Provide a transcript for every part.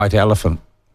White Elephant.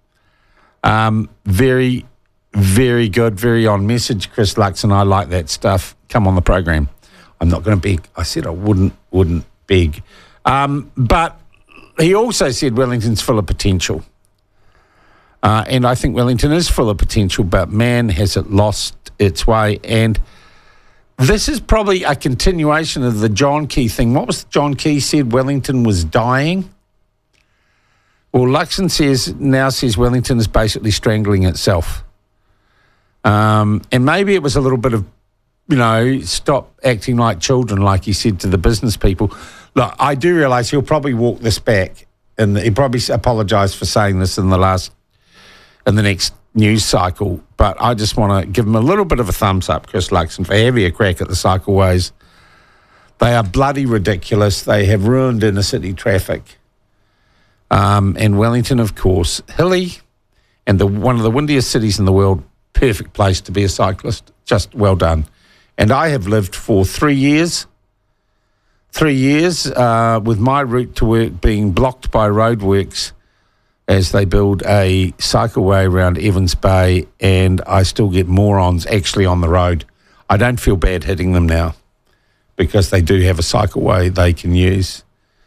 Very, very good, very on message, Chris Luxon. I like that stuff. Come on the program. I'm not going to beg. I said I wouldn't beg. But he also said Wellington's full of potential. And I think Wellington is full of potential, but man, has it lost its way. And this is probably a continuation of the John Key thing. What was John Key said? Wellington was dying. Well, Luxon now says Wellington is basically strangling itself. And maybe it was a little bit of, stop acting like children, like he said to the business people. Look, I do realise he'll probably walk this back, and he'll probably apologise for saying this in the next news cycle. But I just want to give him a little bit of a thumbs up, Chris Luxon, for having a crack at the cycleways. They are bloody ridiculous. They have ruined inner city traffic. And Wellington, of course, hilly, and one of the windiest cities in the world, perfect place to be a cyclist. Just well done. And I have lived for 3 years. 3 years with my route to work being blocked by roadworks as they build a cycleway around Evans Bay, and I still get morons actually on the road. I don't feel bad hitting them now because they do have a cycleway they can use.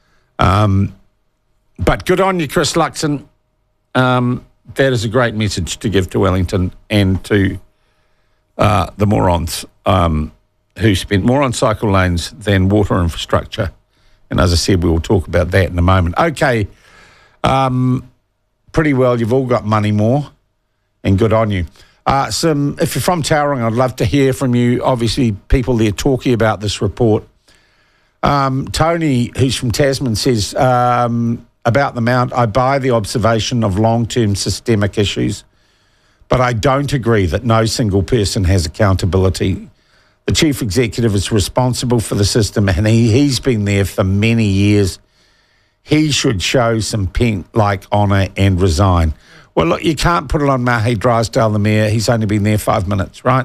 But good on you, Chris Luxon. That is a great message to give to Wellington and to the morons who spent more on cycle lanes than water infrastructure. And as I said, we will talk about that in a moment. Okay, pretty well, you've all got money more, and good on you. If you're from Tauranga, I'd love to hear from you. Obviously, people there talking about this report. Tony, who's from Tasman, says... about the Mount, I buy the observation of long-term systemic issues, but I don't agree that no single person has accountability. The chief executive is responsible for the system, and he's been there for many years. He should show some pink-like honour and resign. Well, look, you can't put it on Mahe Drysdale, the mayor. He's only been there 5 minutes, right?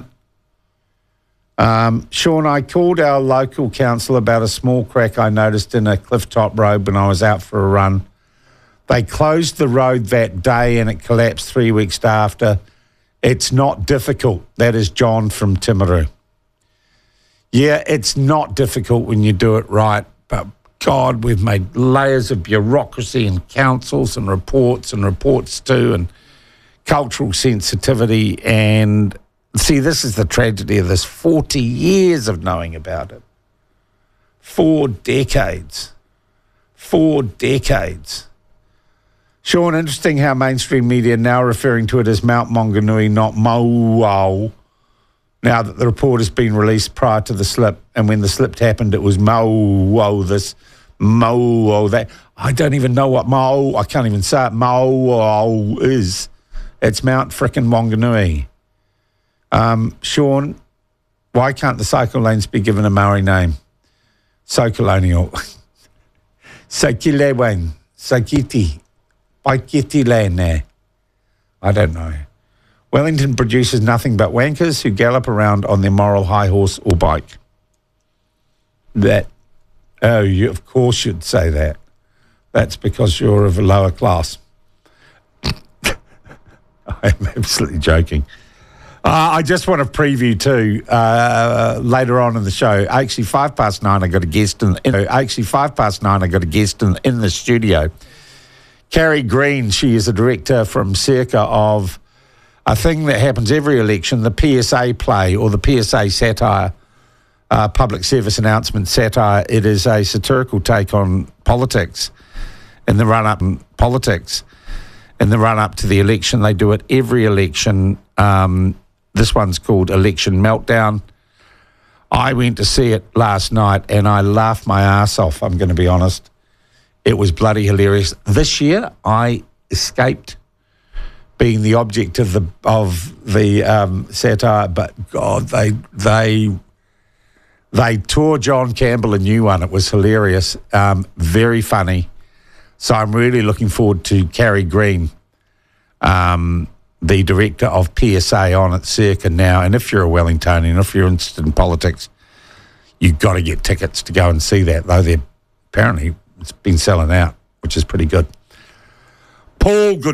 Sean, I called our local council about a small crack I noticed in a Clifftop road when I was out for a run. They closed the road that day and it collapsed 3 weeks after. It's not difficult. That is John from Timaru. Yeah, it's not difficult when you do it right, but God, we've made layers of bureaucracy and councils and reports too, and cultural sensitivity. And see, this is the tragedy of this. 40 years of knowing about it. 4 decades. 4 decades. Sean, interesting how mainstream media now referring to it as Mount Maunganui, not Mauao, now that the report has been released prior to the slip. And when the slip happened, it was Mauao this, Mauao that. I don't even know what Mauao, I can't even say it, Mauao is. It's Mount frickin' Maunganui. Sean, why can't the cycle lanes be given a Maori name? So colonial. Sakilewan, Sakiti, Paikiti Lane. I don't know. Wellington produces nothing but wankers who gallop around on their moral high horse or bike. You of course you'd say that. That's because you're of a lower class. I'm absolutely joking. I just want to preview too later on in the show. Actually, 9:05, I got a guest in the studio. Carrie Green, she is a director from Circa of a thing that happens every election, the PSA play or the PSA satire, public service announcement satire. It is a satirical take on politics in the run-up to the election. They do it every election. This one's called Election Meltdown. I went to see it last night and I laughed my ass off, I'm going to be honest. It was bloody hilarious. This year, I escaped being the object of the satire, but God, they tore John Campbell a new one. It was hilarious, very funny. So I'm really looking forward to Carrie Green, the director of PSA on at Circa now. And if you're a Wellingtonian, if you're interested in politics, you've got to get tickets to go and see that, though apparently it's been selling out, which is pretty good. Paul, good